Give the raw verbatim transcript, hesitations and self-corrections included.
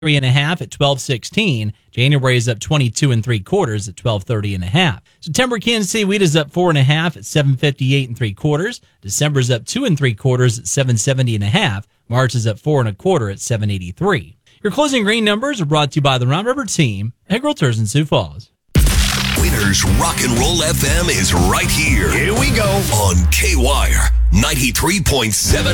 three and a half at twelve sixteen. January is up twenty-two and three quarters at twelve thirty and a half. September Kansas City wheat is up four and a half at seven fifty-eight and three quarters. December is up two and three quarters at seven seventy and a half. March is up four and a quarter at seven eighty-three. Your closing grain numbers are brought to you by the Round River team at Realtors in Sioux Falls. Winners Rock and Roll F M is right here. Here we go on K-Wire ninety-three point seven.